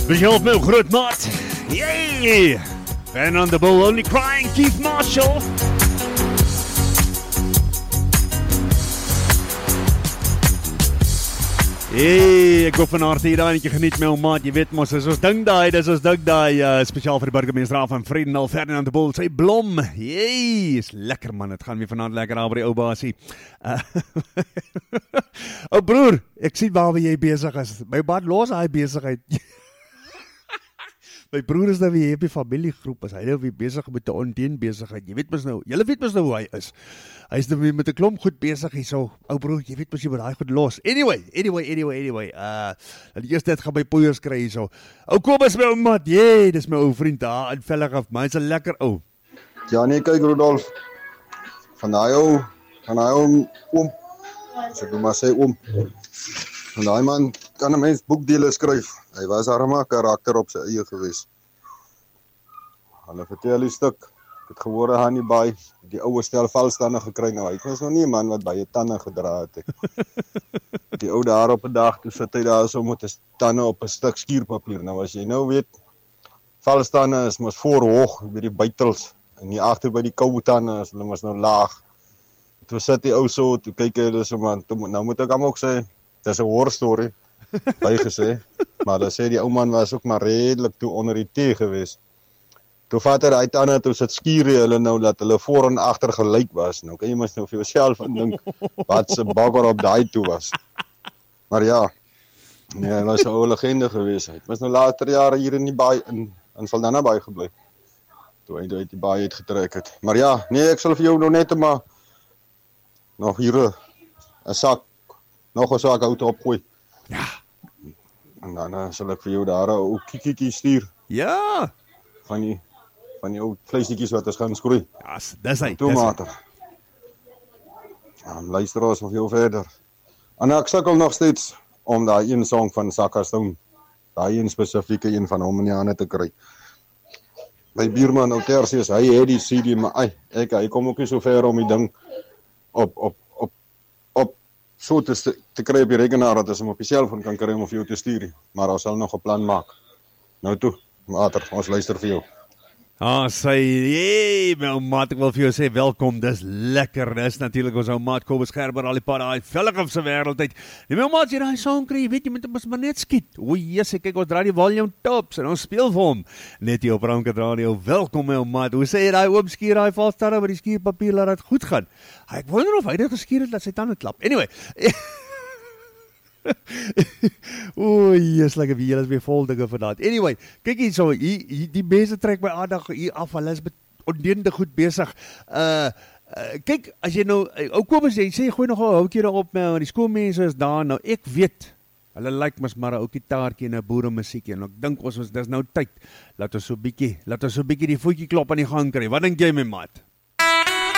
Behalf meu groot maat. Yay! And on the ball, only crying, Keith Marshall. Hey, ek hoop van harte hier daai geniet my ou maat, jy weet mos, dis ons ding daai, spesiaal vir die burgemeester van Vredendal, Ferdinand de Bul, sy blom. Hey, is lekker man, dit gaan weer vanaand lekker daar by die ou basie. Ou broer, ek sien waar jy besig is. My bad los hy besigheid. My broer is nou weer hier op die familiegroep, hy nou weer besig met 'n ondeen besigheid. Jy weet mos nou, julle weet mos nou hoe hy is. Hy is nou weer met 'n klomp goed besig hier so. Ou broer, jy weet mos jy moet daai goed los. Anyway. Die eerste dit gaan by poeiers kry hier so. Ou Kobus my ou maat, dis my ou vriend daar in Velleraf. Maar hy's 'n lekker ou. Ja nee, kyk Rudolf. Van daai oom. So ek maar sê oom. En daai man kan 'n mens boekdele skryf. Hy was arme karakter op sy eie gewees. Hulle vertel die stuk. Ek het gehoor aan die baai, die ouwe stel valstande gekry. Nou, hy was nog nie 'n man wat baie tande gedra het. Die ou daar op 'n dag, toe sit hy daar so met 'n tande op 'n stuk skuurpapier. Nou as jy nou weet, valstande is mos voorhoog by die buitels en nie agter by die koue tande is, hulle mos nou laag. Toe sit die ou so, toe kyk hy so man, nou moet ek hom ook sê, dis 'n horror story, bygesê, maar dan sê die ou man was ook maar redelik toe onder die tee gewees. Toe vat hy uit aan, toe sit skuur hulle nou, dat hulle voor en agter gelyk was. Nou kan jy mos nou vir jouself indink, wat se bagger op daai toe was. Maar ja, nee, hy was 'n ou legende gewees. Hy het mos nou later jare hier in die baai, in Saldanha baai gebly, toe hy uit die baai het getrek het. Maar ja, nee, ek sal vir jou nou net maar, nog hier, nog 'n sak hout opgooi. Ja. En dan sal ek vir jou daar 'n ou kiekie stuur. Ja. Van die ou vleisnetjies wat ons gaan skroei. Ja, dis hy. Tomater. Ja, luister ons nog heel verder. En ek sukkel nog steeds om daai een song van Sakka Stone, daai een spesifieke een van hom in die hande te kry. My buurman ou Tersius, hy het die CD, maar hy kom ook nie so ver om die ding op so te kry op die rekenaar, dat ons hom op die selfoon kan kry om vir jou te stuur. Maar ons sal nog 'n plan maak. Nou toe, mater, ons luister vir jou. My ou maat, ek wil vir jou sê, welkom, dis lekker, dis natuurlik ons ou maat Kobus Gerber, al die pad daai Velleraf se wêreld uit. My ou maat, jy daai song kry, jy weet, jy moet hom maar net skiet. O Jesus, kyk, ons draai die volume tops en ons speel vir hom. Net hier op Ranket Radio, welkom my ou maat. Hoe sê jy daai oom skuur, daai valstande met die skuurpapier, laat dit goed gaan. Ek wonder of hy dit geskuur het, dat sy tande klap. Anyway, yes, like wie is weer vol dinge vir dat. Anyway, kyk hier so, die mense trek my aandag hier af, hulle is met ondeende goed besig. Kyk, as jy nou, ou Kobus, jy sê, gooi nog 'n houtjie daarop, maar die skoolmense is daar, nou ek weet, hulle like mos maar 'n ou gitaartjie en 'n boeremusiekie, en ek dink ons dis nou tyd, laat ons so bietjie die voetjie klop aan die gang kry. Wat dink jy my maat?